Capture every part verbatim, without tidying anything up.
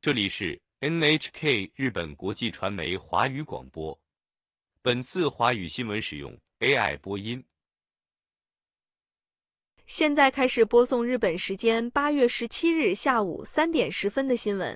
这里是 N H K 日本国际传媒华语广播。本次华语新闻使用 A I 播音。 现在开始播送日本时间八月十七日下午三点十分的新闻。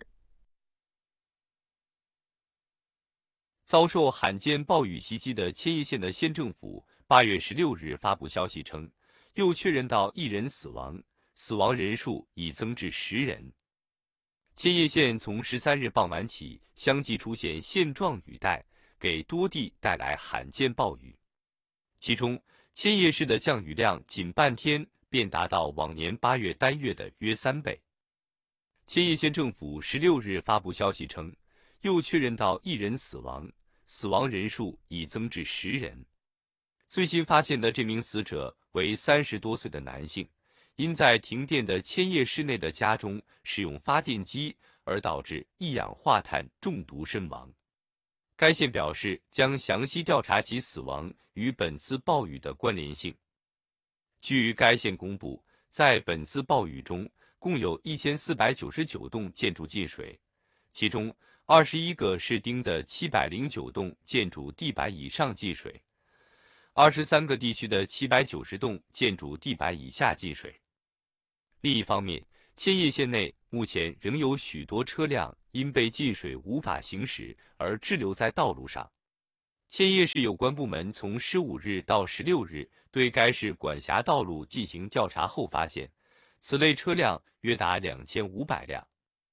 遭受罕见暴雨袭击的千叶县的县政府八月十六日发布消息称，又确认到一人死亡，死亡人数已增至十人。千叶县从十三日傍晚起相继出现线状雨带，给多地带来罕见暴雨。其中，千叶市的降雨量仅半天便达到往年八月单月的约三倍。千叶县政府十六日发布消息称，又确认到一人死亡，死亡人数已增至十人。最新发现的这名死者为三十多岁的男性，因在停电的千叶市内的家中使用发电机而导致一氧化碳中毒身亡。该县表示将详细调查其死亡与本次暴雨的关联性。据该县公布，在本次暴雨中，共有一千四百九十九栋建筑进水，其中二十一个市町的七百零九栋建筑地板以上进水，二十三个地区的七百九十栋建筑地板以下进水。另一方面，千叶县内目前仍有许多车辆因被进水无法行驶而滞留在道路上。千叶市有关部门从十五日到十六日对该市管辖道路进行调查后发现，此类车辆约达两千五百辆。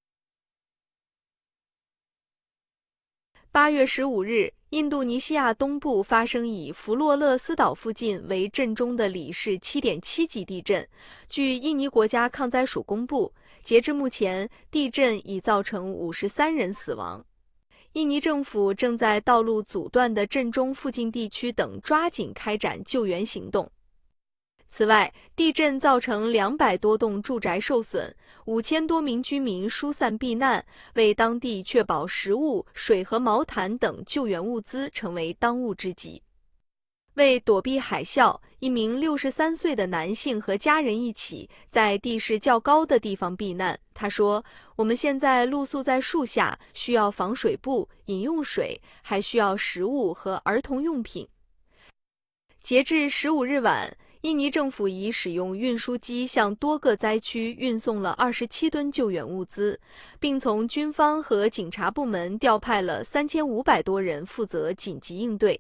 八月十五日，印度尼西亚东部发生以弗洛勒斯岛附近为震中的里氏 七点七 级地震。据印尼国家抗灾署公布，截至目前，地震已造成五十三人死亡。印尼政府正在道路阻断的震中附近地区等抓紧开展救援行动。此外，地震造成两百多栋住宅受损，五千多名居民疏散避难，为当地确保食物、水和毛毯等救援物资成为当务之急。为躲避海啸，一名六十三岁的男性和家人一起在地势较高的地方避难。他说：“我们现在露宿在树下，需要防水布、饮用水，还需要食物和儿童用品。”截至十五日晚，印尼政府已使用运输机向多个灾区运送了二十七吨救援物资，并从军方和警察部门调派了三千五百多人负责紧急应对。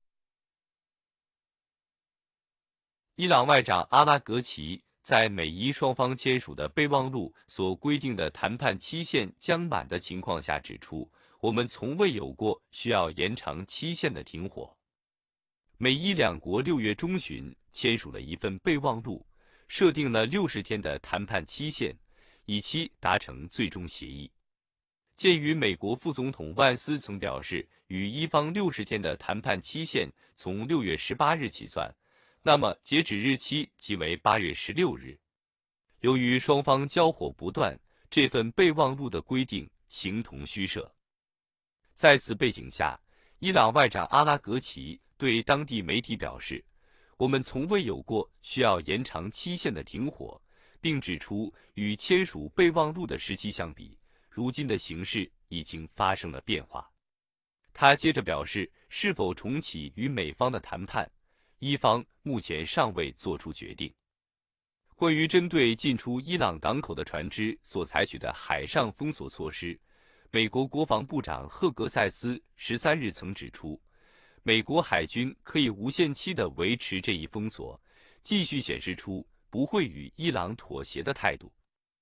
伊朗外长阿拉格齐在美伊双方签署的备忘录所规定的谈判期限将满的情况下指出，我们从未有过需要延长期限的停火。美伊两国六月中旬签署了一份备忘录，设定了六十天的谈判期限，以期达成最终协议。鉴于美国副总统万斯曾表示，与伊方六十天的谈判期限从六月十八日起算，那么截止日期即为八月十六日。由于双方交火不断，这份备忘录的规定形同虚设。在此背景下，伊朗外长阿拉格齐对当地媒体表示，我们从未有过需要延长期限的停火，并指出与签署备忘录的时期相比，如今的形势已经发生了变化。他接着表示，是否重启与美方的谈判，伊方目前尚未做出决定。关于针对进出伊朗港口的船只所采取的海上封锁措施，美国国防部长赫格塞斯十三日曾指出，美国海军可以无限期地维持这一封锁，继续显示出不会与伊朗妥协的态度。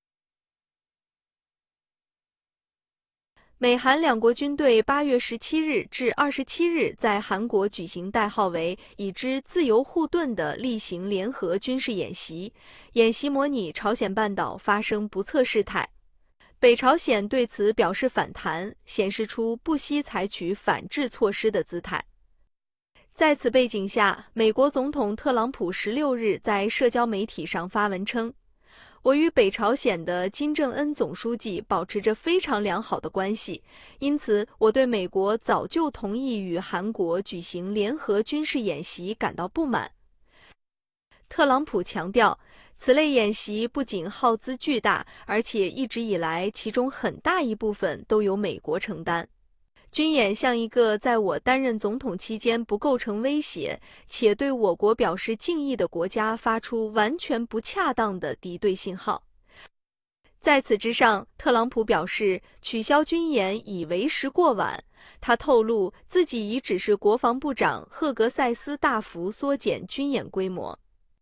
美韩两国军队八月十七日至二十七日在韩国举行代号为“已知自由护盾”的例行联合军事演习，演习模拟朝鲜半岛发生不测事态。北朝鲜对此表示反弹，显示出不惜采取反制措施的姿态。在此背景下，美国总统特朗普十六日在社交媒体上发文称，我与北朝鲜的金正恩总书记保持着非常良好的关系，因此我对美国早就同意与韩国举行联合军事演习感到不满。特朗普强调， 此类演习不仅耗资巨大，而且一直以来其中很大一部分都由美国承担。军演像一个在我担任总统期间不构成威胁，且对我国表示敬意的国家发出完全不恰当的敌对信号。在此之上，特朗普表示取消军演已为时过晚。他透露自己已指示国防部长赫格塞斯大幅缩减军演规模。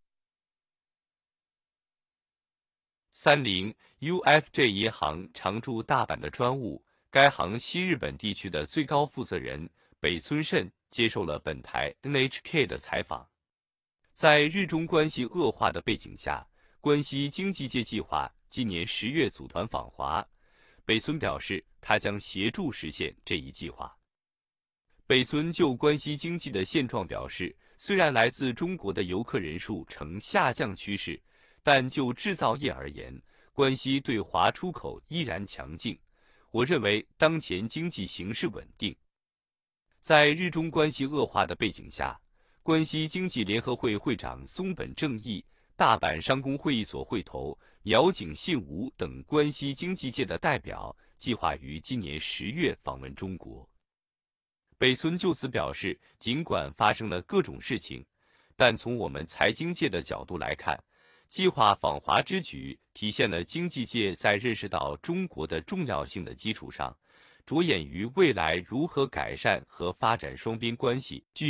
三菱 U F J 银行常驻大阪的专务，该行西日本地区的最高负责人北村慎接受了本台 N H K 的采访。在日中关系恶化的背景下，关西经济界计划今年十月组团访华，北村表示他将协助实现这一计划。北村就关西经济的现状表示，虽然来自中国的游客人数呈下降趋势，但就制造业而言，关西对华出口依然强劲。我认为当前经济形势稳定。在日中关系恶化的背景下，关西经济联合会会长松本正义、大阪商工会议所会头鸟井信吾等关西经济界的代表计划于今年十月访问中国。北村就此表示，尽管发生了各种事情，但从我们财经界的角度来看，计划访华之举体现了经济界在认识到中国的重要性的基础上，着眼于未来如何改善和发展双边关系，具